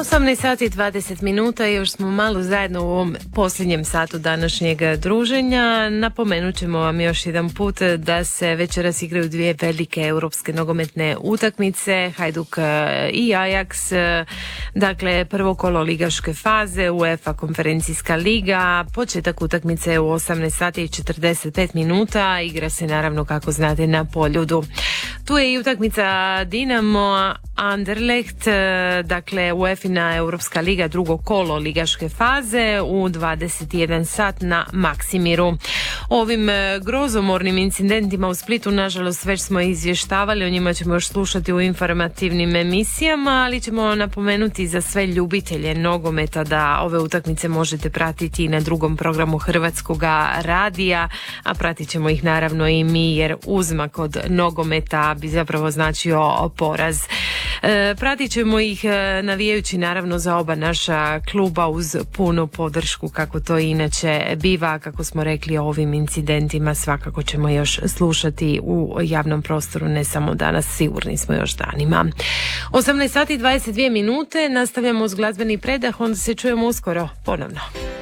18 sati i 20 minuta i još smo malo zajedno u ovom posljednjem satu današnjeg druženja. Napomenut ćemo vam još jedan put da se večeras igraju dvije velike europske nogometne utakmice, Hajduk i Ajax, dakle prvo kolo ligaške faze, UEFA konferencijska liga, početak utakmice u 18 sati i 45 minuta, igra se naravno kako znate na Poljudu. Tu je i utakmica Dinamo Anderlecht, dakle UEFA-ina Europska liga, drugo kolo ligaške faze u 21 sat na Maksimiru. Ovim grozomornim incidentima u Splitu nažalost već smo izvještavali, o njima ćemo još slušati u informativnim emisijama, ali ćemo napomenuti za sve ljubitelje nogometa da ove utakmice možete pratiti i na drugom programu Hrvatskog radija, a pratit ćemo ih naravno i mi jer uzmak od nogometa bi zapravo značio poraz. Pratit ćemo ih navijajući naravno za oba naša kluba uz punu podršku kako to inače biva. Kako smo rekli, o ovim incidentima svakako ćemo još slušati u javnom prostoru, ne samo danas, sigurni smo još danima. 18 sati 22 minute, nastavljamo uz glazbeni predah, onda se čujemo uskoro ponovno.